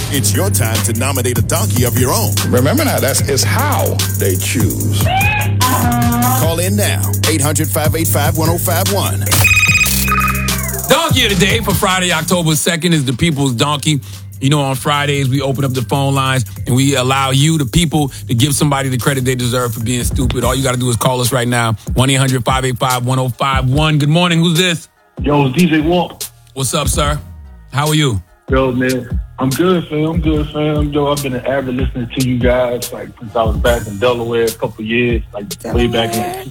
It's your time to nominate a donkey of your own. Remember now, it's how they choose. Call in now, 800-585-1051. Donkey of the day for Friday, October 2nd is the People's Donkey. You know, on Fridays, we open up the phone lines and we allow you, the people, to give somebody the credit they deserve for being stupid. All you got to do is call us right now, 1-800-585-1051. Good morning. Who's this? Yo, it's DJ Walk. What's up, sir? How are you? Yo, man. I'm good, fam. Yo, I've been an avid listener to you guys, like, since I was back in Delaware a couple years, like, way back in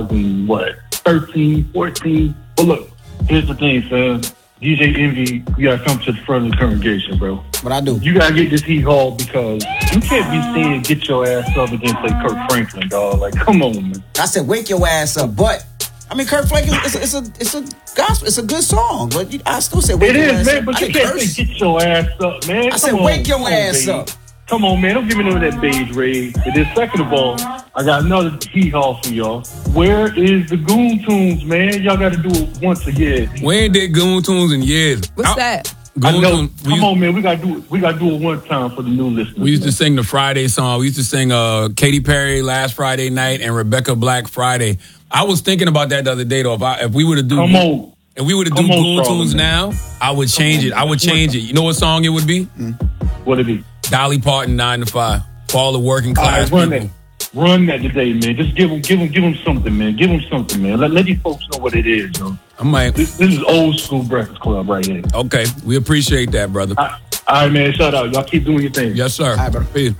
2013, 14. But look, here's the thing, fam. DJ Envy, you gotta come to the front of the congregation, bro. What I do? You gotta get this heat haul because you can't be saying get your ass up against like Kirk Franklin, dog. Like, come on, man. I said wake your ass up, but I mean Kirk Franklin, it's a gospel, it's a good song, but I still say wake your ass up. It is, man, but you can't say get your ass up, man. I said wake your ass up. Come on, man. Don't give me none of that beige raid. And then second of all, I got another heat haul for y'all. Where is the Goon Tunes, man? Y'all got to do it once a year. We ain't did Goon Tunes in years. What's that? I know. Come on, man. We got to do it. We got to do it one time for the new listeners. We used to sing the Friday song. We used to sing Katy Perry Last Friday Night and Rebecca Black Friday. I was thinking about that the other day, though. If we were to do Goon Tunes now, I would change it. You know what song it would be? What'd it be? Dolly Parton, 9 to 5. For all the working class people. Run that today, man. Just give them something, man. Give them something, man. Let these folks know what it is, yo. This is old school Breakfast Club right here. Okay, we appreciate that, brother. All right, man. Shout out. Y'all keep doing your thing. Yes, sir. All right, brother. Peace.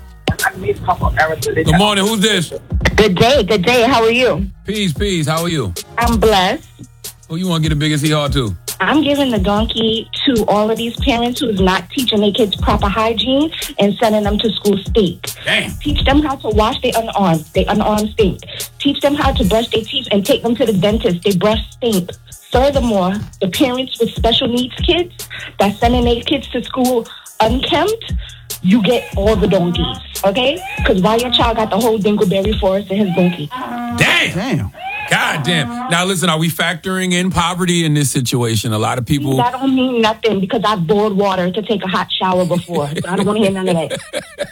Good morning. Who's this? Good day. How are you? Peace. How are you? I'm blessed. Who you want to get the biggest hee-haw to? I'm giving the donkey to all of these parents who's not teaching their kids proper hygiene and sending them to school stink. Damn. Teach them how to wash their unarmed stink. Teach them how to brush their teeth and take them to the dentist. They brush stink. Furthermore, the parents with special needs kids that's sending their kids to school unkempt, you get all the donkeys, okay? Because why your child got the whole dingleberry forest in his donkey? Damn. God damn. Now, listen, are we factoring in poverty in this situation? A lot of people... That don't mean nothing because I've boiled water to take a hot shower before. So I don't want to hear none of that.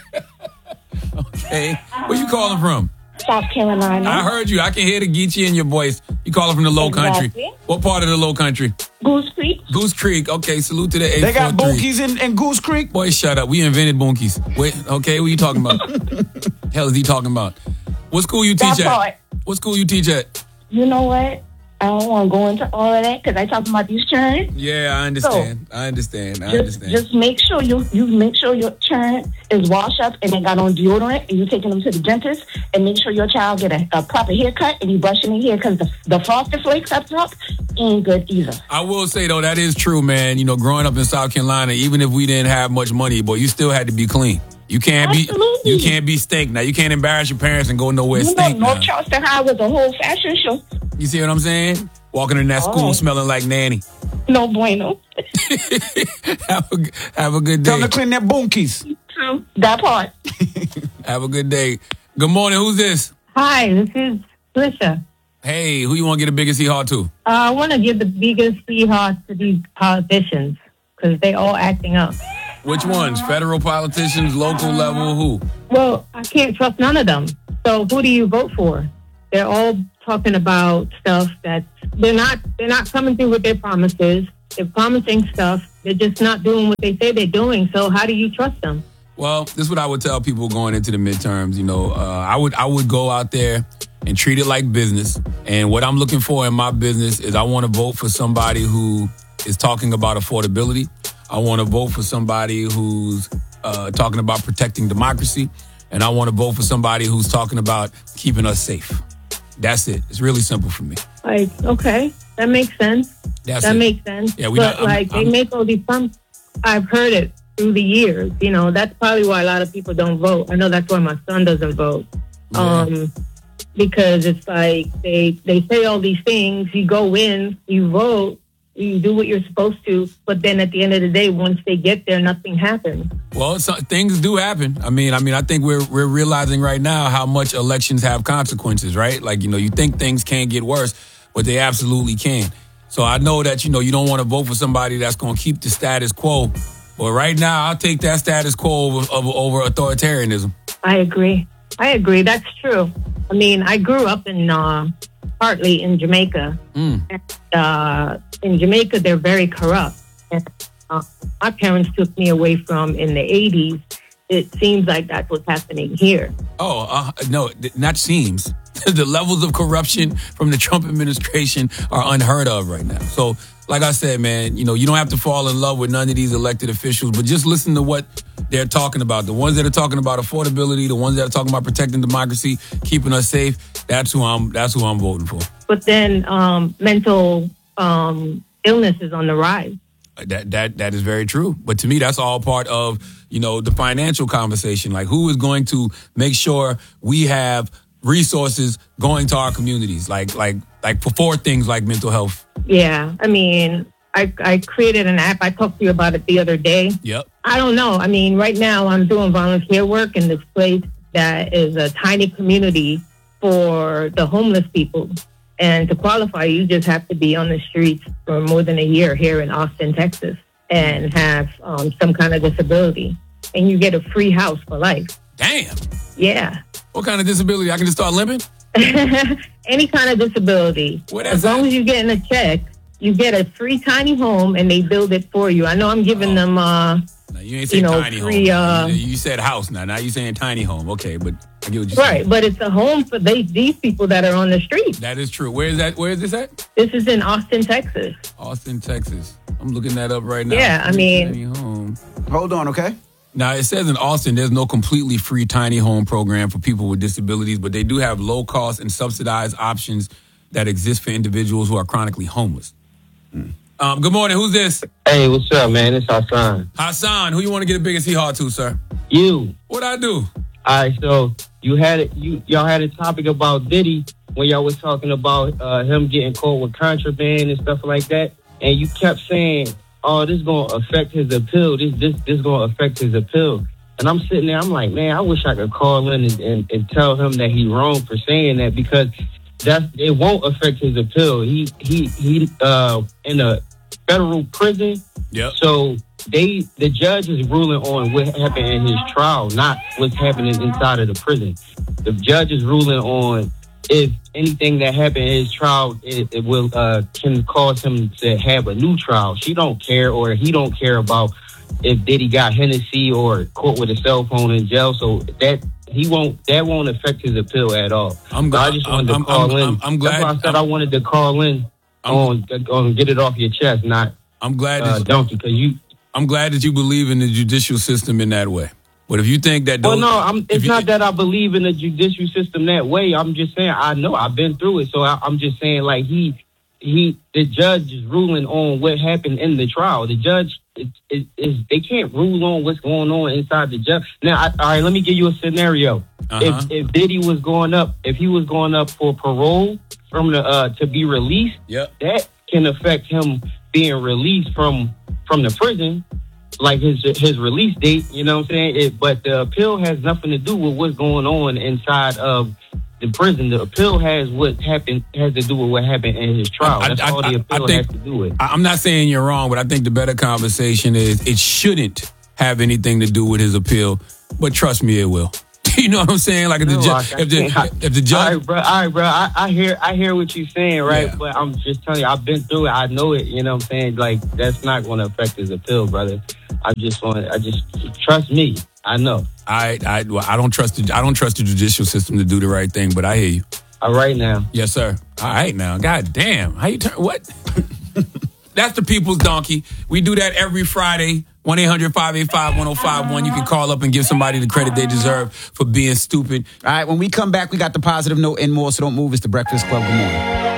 Okay. Where you calling from? South Carolina. I heard you. I can hear the Geechee in your voice. You calling from the low country. What part of the low country? Goose Creek. Goose Creek. Okay, salute to the 843. They got bunkies in Goose Creek? Boy, shut up. We invented bunkies. Wait, okay, what are you talking about? Hell is he talking about? What school you teach at? What school you teach at? You know what? I don't want to go into all of that because I talking about these churns. Yeah, I understand. I understand. Just make sure you make sure your churn is washed up and they got on deodorant and you taking them to the dentist and make sure your child get a proper haircut and you brushing their hair because the frosted flakes up top ain't good either. I will say though, that is true, man. You know, growing up in South Carolina, even if we didn't have much money, boy, you still had to be clean. You can't be stink. Now you can't embarrass your parents and go nowhere stink. North Charleston High was a whole fashion show. You see what I'm saying? Walking in that school smelling like nanny. No bueno. Have a good day. Tell them to clean their bunkies. True. That part. Have a good day. Good morning. Who's this? Hi, this is Felicia. Hey, who you want to get the biggest hee-haw to? I want to give the biggest hee-haw to these politicians because they all acting up. Which ones? Federal politicians, local level, who? Well, I can't trust none of them. So who do you vote for? They're all talking about stuff that they're not coming through with their promises. They're promising stuff. They're just not doing what they say they're doing. So how do you trust them? Well, this is what I would tell people going into the midterms. You know, I would go out there and treat it like business. And what I'm looking for in my business is I want to vote for somebody who is talking about affordability. I want to vote for somebody who's talking about protecting democracy. And I want to vote for somebody who's talking about keeping us safe. That's it. It's really simple for me. Like, okay, that makes sense. That makes sense. Yeah, they make all these promises. I've heard it through the years. You know, that's probably why a lot of people don't vote. I know that's why my son doesn't vote. Yeah. Because it's like they say all these things. You go in, you vote, you do what you're supposed to, but then at the end of the day, once they get there, nothing happens. Well, things do happen. I mean, I think we're realizing right now how much elections have consequences, right? Like, you know, you think things can't get worse, but they absolutely can. So I know that, you know, you don't want to vote for somebody that's going to keep the status quo Well, right now, I'll take that status quo over authoritarianism. I agree. That's true. I mean, I grew up in partly in Jamaica. And, in Jamaica, they're very corrupt. And, my parents took me away from in the 80s. It seems like that's what's happening here. Oh, no, not seems. The levels of corruption from the Trump administration are unheard of right now. So, like I said, man, you don't have to fall in love with none of these elected officials, but just listen to what they're talking about. The ones that are talking about affordability, the ones that are talking about protecting democracy, keeping us safe. That's who I'm voting for. But then mental illness is on the rise. That is very true. But to me, that's all part of, the financial conversation. Like, who is going to make sure we have resources going to our communities, like for things like mental health. Yeah, I mean, I created an app. I talked to you about it the other day. Yep. I don't know. I mean, right now I'm doing volunteer work in this place that is a tiny community for the homeless people. And to qualify, you just have to be on the streets for more than a year here in Austin, Texas, and have some kind of disability. And you get a free house for life. Damn. Yeah. What kind of disability? I can just start limping? Any kind of disability. As long as you're getting a check, you get a free tiny home and they build it for you. I know I'm giving them, now, you ain't saying tiny free, home. You said house now. Now you're saying tiny home. Okay, but I get what you're saying. Right, but it's a home for these people that are on the street. That is true. Where is that? Where is this at? This is in Austin, Texas. Austin, Texas. I'm looking that up right now. Yeah, I mean. Tiny home. Hold on, okay? Now, it says in Austin, there's no completely free tiny home program for people with disabilities, but they do have low-cost and subsidized options that exist for individuals who are chronically homeless. Good morning. Who's this? Hey, what's up, man? It's Hassan. Hassan, who you want to get the biggest hee-haw to, sir? You. What'd I do? All right, so y'all had a topic about Diddy when y'all was talking about him getting caught with contraband and stuff like that, and you kept saying, oh, this going to affect his appeal. This going to affect his appeal. And I'm sitting there, I'm like, man, I wish I could call in and tell him that he's wrong for saying that, because it won't affect his appeal. He in a federal prison. Yep. So the judge is ruling on what happened in his trial, not what's happening inside of the prison. The judge is ruling on if anything that happened in his trial, it will can cause him to have a new trial. She don't care, or he don't care about if Diddy got Hennessy or caught with a cell phone in jail. So that won't affect his appeal at all. I just wanted to call in. I'm glad. That's why I said I wanted to call in on get it off your chest. Not. I'm glad Donkey, because you. I'm glad that you believe in the judicial system in that way. But if you think that... it's not that I believe in the judicial system that way. I'm just saying, I know, I've been through it. So I'm just saying, like, the judge is ruling on what happened in the trial. The judge, they can't rule on what's going on inside the judge. Now, all right, let me give you a scenario. Uh-huh. If Diddy was going up, for parole to be released, yep, that can affect him being released from the prison, like his release date, you know what I'm saying? But the appeal has nothing to do with what's going on inside of the prison. The appeal has to do with what happened in his trial. That's all the appeal has to do with. I'm not saying you're wrong, but I think the better conversation is it shouldn't have anything to do with his appeal, but trust me, it will. You know what I'm saying? Like if the judge. All right, bro. I hear what you're saying, right? Yeah. But I'm just telling you, I've been through it. I know it. You know what I'm saying? Like that's not going to affect his appeal, brother. I just trust me. I know. I don't trust the judicial system to do the right thing, but I hear you. All right now. Yes, sir. All right now. God damn. How you turn what? That's the People's Donkey. We do that every Friday. 1-800-585-1051. You can call up and give somebody the credit they deserve for being stupid. All right, when we come back, we got the positive note and more, so don't move. It's the Breakfast Club. Good morning.